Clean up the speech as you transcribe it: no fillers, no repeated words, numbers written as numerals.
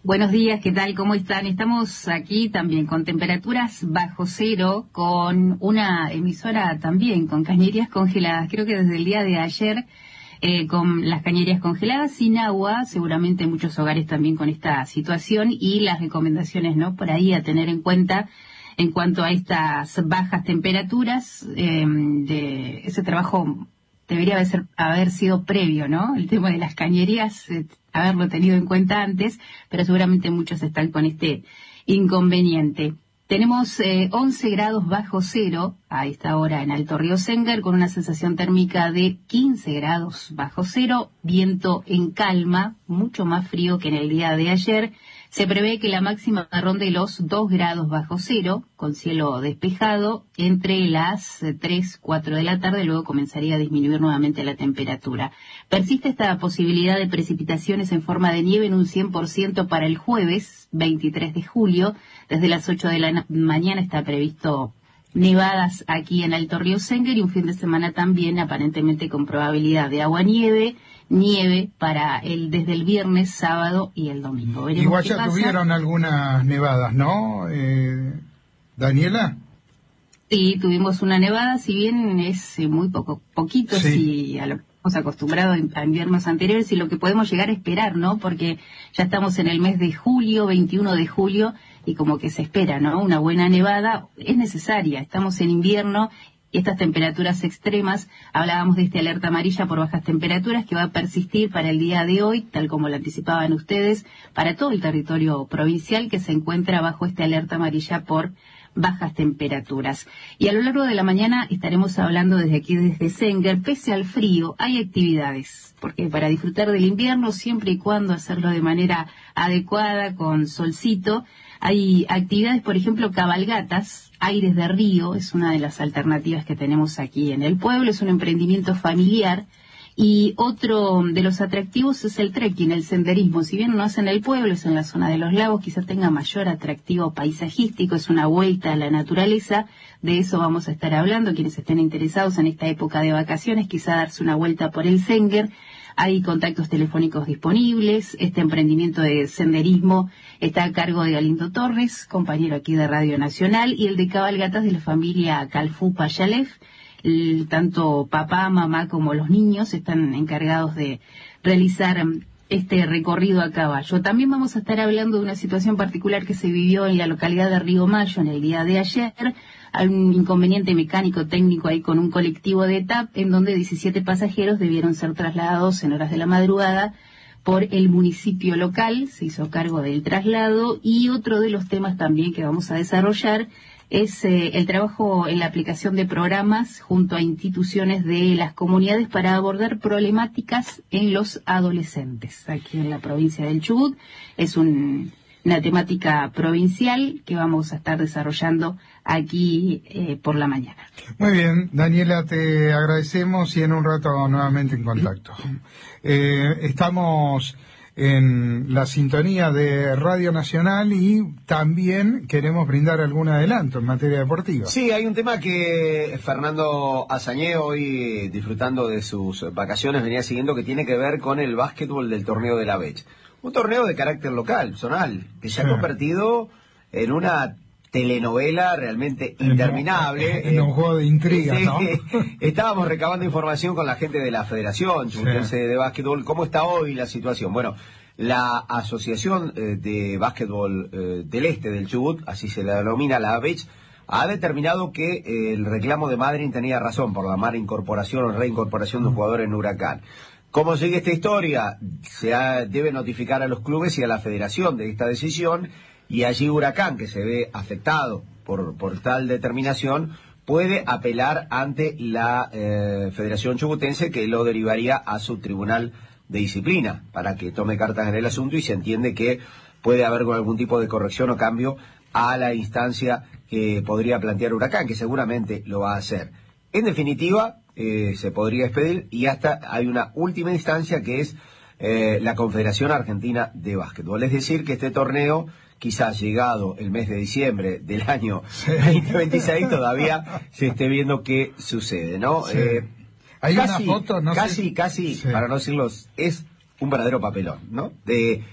Buenos días, ¿qué tal? ¿Cómo están? Estamos aquí también con temperaturas bajo cero, con una emisora también con cañerías congeladas. Creo que desde el día de ayer, con las cañerías congeladas, sin agua, seguramente muchos hogares también con esta situación, y las recomendaciones, ¿no? Por ahí a tener en cuenta en cuanto a estas bajas temperaturas. De ese trabajo debería haber sido previo, ¿no? El tema de las cañerías, haberlo tenido en cuenta antes, pero seguramente muchos están con este inconveniente. Tenemos 11 grados bajo cero a esta hora en Alto Río Senger, con una sensación térmica de 15 grados bajo cero, viento en calma, mucho más frío que en el día de ayer. Se prevé que la máxima ronde los 2 grados bajo cero, con cielo despejado, entre las 3, 4 de la tarde. Luego comenzaría a disminuir nuevamente la temperatura. Persiste esta posibilidad de precipitaciones en forma de nieve en un 100% para el jueves 23 de julio. Desde las 8 de la mañana está previsto nevadas aquí en Alto Río Senger, y un fin de semana también aparentemente con probabilidad de nieve para desde el viernes, sábado y el domingo. Veremos. Igual ya tuvieron algunas nevadas, ¿no, Daniela? Sí, tuvimos una nevada, si bien es muy poquito, sí, si a lo que hemos acostumbrado a inviernos anteriores, y lo que podemos llegar a esperar, ¿no? Porque ya estamos en el mes de julio, 21 de julio, y como que se espera, ¿no? Una buena nevada es necesaria. Estamos en invierno, y estas temperaturas extremas, hablábamos de esta alerta amarilla por bajas temperaturas que va a persistir para el día de hoy, tal como lo anticipaban ustedes, para todo el territorio provincial que se encuentra bajo esta alerta amarilla por bajas temperaturas. Y a lo largo de la mañana estaremos hablando desde aquí, desde Senger. Pese al frío, hay actividades, porque para disfrutar del invierno, siempre y cuando hacerlo de manera adecuada, con solcito, hay actividades, por ejemplo, cabalgatas, aires de río, es una de las alternativas que tenemos aquí en el pueblo. Es un emprendimiento familiar. Y otro de los atractivos es el trekking, el senderismo. Si bien no es en el pueblo, es en la zona de los lagos, quizás tenga mayor atractivo paisajístico, es una vuelta a la naturaleza. De eso vamos a estar hablando. Quienes estén interesados en esta época de vacaciones, quizá darse una vuelta por el Senger. Hay contactos telefónicos disponibles. Este emprendimiento de senderismo está a cargo de Galindo Torres, compañero aquí de Radio Nacional, y el de cabalgatas de la familia Calfú Payalef. Tanto papá, mamá como los niños están encargados de realizar este recorrido a caballo. También vamos a estar hablando de una situación particular que se vivió en la localidad de Río Mayo en el día de ayer. Hay un inconveniente mecánico técnico ahí con un colectivo de TAP, en donde 17 pasajeros debieron ser trasladados en horas de la madrugada por el municipio local. Se hizo cargo del traslado. Y otro de los temas también que vamos a desarrollar es el trabajo en la aplicación de programas junto a instituciones de las comunidades para abordar problemáticas en los adolescentes. Aquí en la provincia del Chubut es una temática provincial que vamos a estar desarrollando aquí por la mañana. Muy bien, Daniela, te agradecemos, y en un rato nuevamente en contacto. Estamos en la sintonía de Radio Nacional y también queremos brindar algún adelanto en materia deportiva. Sí, hay un tema que Fernando Azañé, hoy disfrutando de sus vacaciones, venía siguiendo, que tiene que ver con el básquetbol del torneo de la Bech. Un torneo de carácter local, zonal, que se ha convertido en una telenovela realmente interminable. En un juego de intrigas, ¿no? Estábamos recabando información con la gente de la Federación Chubutense de Básquetbol. ¿Cómo está hoy la situación? Bueno, la Asociación de Básquetbol del Este del Chubut, así se la denomina, la ABECH, ha determinado que el reclamo de Madryn tenía razón por la mala incorporación o reincorporación de un jugador en Huracán. ¿Cómo sigue esta historia? Debe notificar a los clubes y a la Federación de esta decisión. Y allí Huracán, que se ve afectado por tal determinación, puede apelar ante la Federación Chubutense, que lo derivaría a su tribunal de disciplina para que tome cartas en el asunto, y se entiende que puede haber algún tipo de corrección o cambio a la instancia que podría plantear Huracán, que seguramente lo va a hacer. En definitiva, se podría expedir, y hasta hay una última instancia que es la Confederación Argentina de Básquetbol. Es decir, que este torneo, quizás llegado el mes de diciembre del año 2026, todavía se esté viendo qué sucede, ¿no? Sí. Hay casi, una foto, no casi, sé. Sí. para no decirlo, es un verdadero papelón, ¿no?